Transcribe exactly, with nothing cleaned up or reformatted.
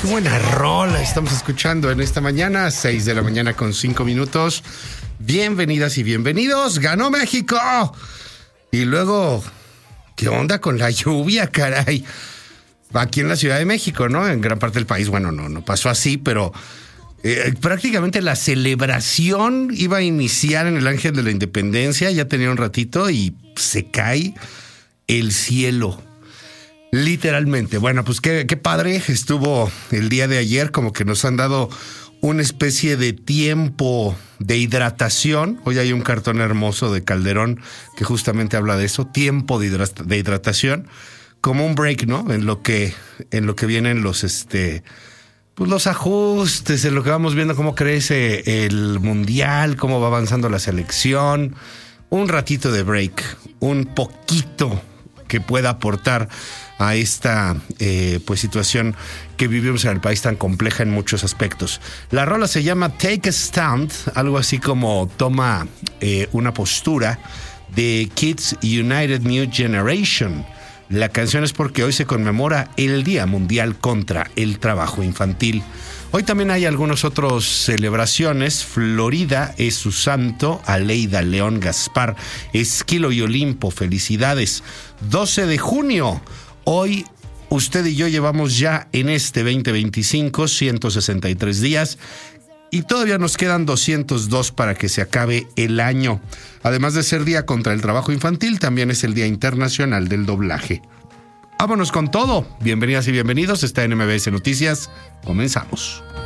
Qué buena rola estamos escuchando en esta mañana, seis de la mañana con cinco minutos. Bienvenidas y bienvenidos. ¡Ganó México! Y luego, ¿qué onda con la lluvia, caray? Aquí en la Ciudad de México, ¿no? En gran parte del país, bueno, no, no pasó así, pero eh, prácticamente la celebración iba a iniciar en el Ángel de la Independencia, ya tenía un ratito y se cae el cielo. Literalmente. Bueno, pues qué, qué padre estuvo el día de ayer, como que nos han dado una especie de tiempo de hidratación. Hoy hay un cartón hermoso de Calderón que justamente habla de eso, tiempo de, hidrat- de hidratación, como un break, ¿no? En lo que, en lo que vienen los, este, pues los ajustes, en lo que vamos viendo cómo crece el mundial, cómo va avanzando la selección. Un ratito de break, un poquito que pueda aportar a esta eh, pues situación que vivimos en el país tan compleja en muchos aspectos. La rola se llama Take a Stand, algo así como toma eh, una postura, de Kids United New Generation. La canción es porque hoy se conmemora el Día Mundial contra el Trabajo Infantil. Hoy también hay algunas otras celebraciones. Florida es su santo, Aleida León Gaspar, Esquilo y Olimpo, felicidades. doce de junio, hoy usted y yo llevamos ya en este veinte veinticinco ciento sesenta y tres días y todavía nos quedan doscientos dos para que se acabe el año. Además de ser Día contra el Trabajo Infantil, también es el Día Internacional del Doblaje. Vámonos con todo. Bienvenidas y bienvenidos. Está en M B S Noticias. Comenzamos.